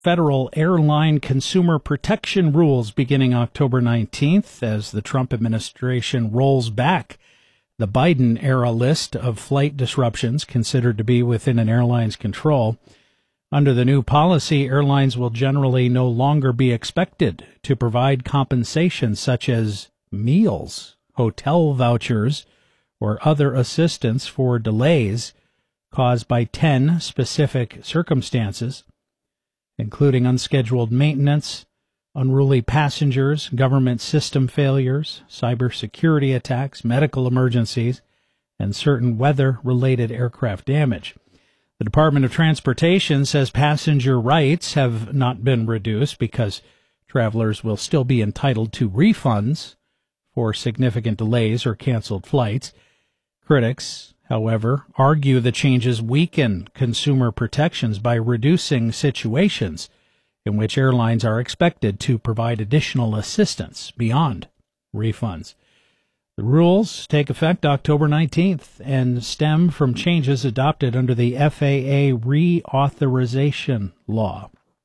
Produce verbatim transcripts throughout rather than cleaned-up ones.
federal airline consumer protection rules beginning October nineteenth as the Trump administration rolls back the Biden-era list of flight disruptions considered to be within an airline's control. Under the new policy, airlines will generally no longer be expected to provide compensation such as meals, hotel vouchers, or other assistance for delays caused by ten specific circumstances, including unscheduled maintenance, unruly passengers, government system failures, cybersecurity attacks, medical emergencies, and certain weather-related aircraft damage. The Department of Transportation says passenger rights have not been reduced because travelers will still be entitled to refunds for significant delays or canceled flights. Critics, however, argue the changes weaken consumer protections by reducing situations in which airlines are expected to provide additional assistance beyond refunds. The rules take effect October nineteenth and stem from changes adopted under the F A A reauthorization law.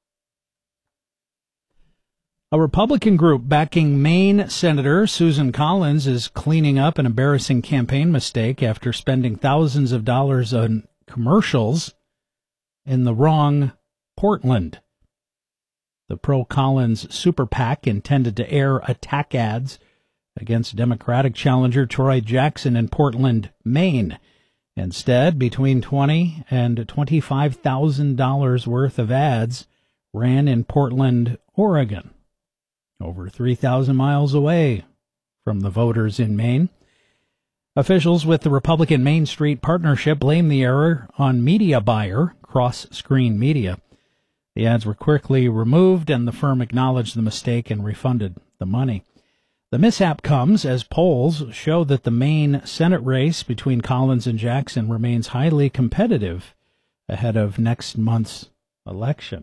A Republican group backing Maine Senator Susan Collins is cleaning up an embarrassing campaign mistake after spending thousands of dollars on commercials in the wrong Portland. The pro-Collins super PAC intended to air attack ads against Democratic challenger Troy Jackson in Portland, Maine. Instead, between twenty thousand dollars and twenty-five thousand dollars worth of ads ran in Portland, Oregon, over three thousand miles away from the voters in Maine. Officials with the Republican Main Street Partnership blame the error on media buyer Cross Screen Media. The ads were quickly removed, and the firm acknowledged the mistake and refunded the money. The mishap comes as polls show that the Maine Senate race between Collins and Jackson remains highly competitive ahead of next month's election.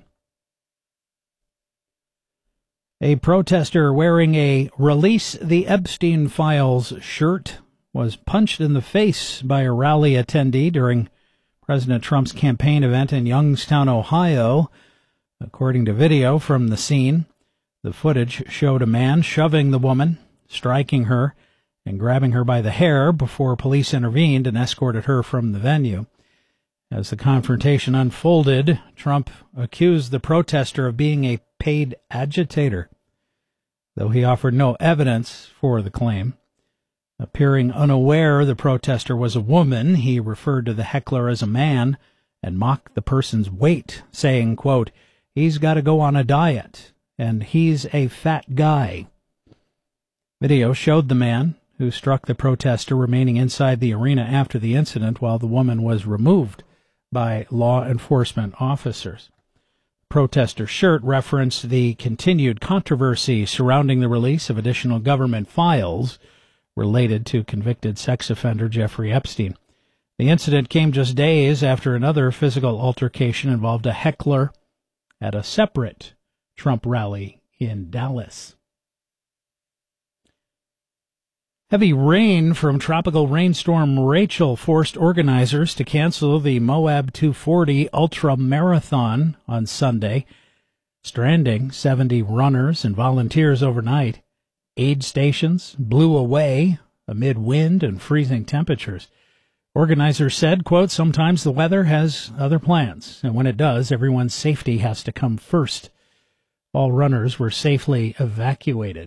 A protester wearing a Release the Epstein Files shirt was punched in the face by a rally attendee during President Trump's campaign event in Youngstown, Ohio. According to video from the scene, the footage showed a man shoving the woman, striking her, and grabbing her by the hair before police intervened and escorted her from the venue. As the confrontation unfolded, Trump accused the protester of being a paid agitator, though he offered no evidence for the claim. Appearing unaware the protester was a woman, he referred to the heckler as a man and mocked the person's weight, saying, quote, "He's got to go on a diet, and he's a fat guy." Video showed the man, who struck the protester, remaining inside the arena after the incident while the woman was removed by law enforcement officers. Protester shirt referenced the continued controversy surrounding the release of additional government files related to convicted sex offender Jeffrey Epstein. The incident came just days after another physical altercation involved a heckler at a separate Trump rally in Dallas. Heavy rain from tropical rainstorm Rachel forced organizers to cancel the Moab two forty Ultra Marathon on Sunday, stranding seventy runners and volunteers overnight. Aid stations blew away amid wind and freezing temperatures. Organizers said, quote, "Sometimes the weather has other plans, and when it does, everyone's safety has to come first." All runners were safely evacuated.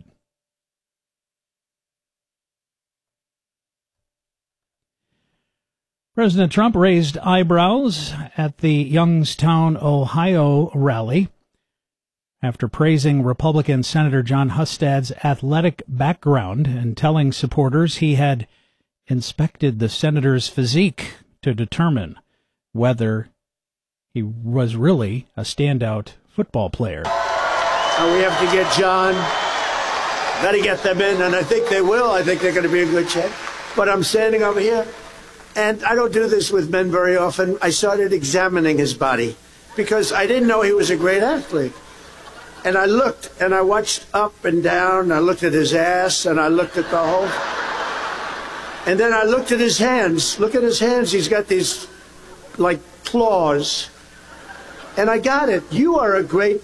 President Trump raised eyebrows at the Youngstown, Ohio rally after praising Republican Senator John Hustad's athletic background and telling supporters he had inspected the senator's physique to determine whether he was really a standout football player. Uh, we have to get John, got to get them in, and I think they will. I think they're going to be a good check. But I'm standing over here, and I don't do this with men very often. I started examining his body because I didn't know he was a great athlete. And I looked, and I watched up and down. I looked at his ass, and I looked at the whole... And then I looked at his hands. Look at his hands. He's got these, like, claws. And I got it. You are a great